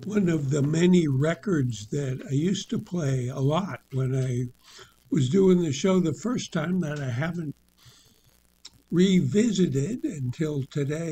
one of the many records that I used to play a lot when I was doing the show the first time that I haven't revisited until today